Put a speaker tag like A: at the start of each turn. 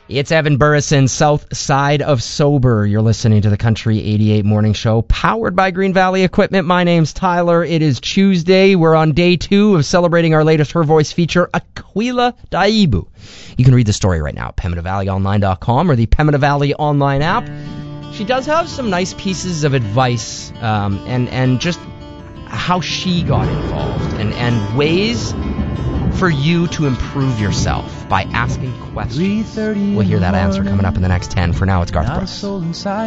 A: It's Evan Burrison, South Side of Sober. You're listening to the Country 88 Morning Show, powered by Green Valley Equipment. My name's Tyler. It is Tuesday. We're on day 2 of celebrating our latest Her Voice feature, Aquila Daibu. You can read the story right now at PemmineValleyOnline.com or the Pembina Valley Online app. She does have some nice pieces of advice and just how she got involved and ways for you to improve yourself by asking questions. We'll hear that answer coming up in the next 10. For now, it's Garth Brooks.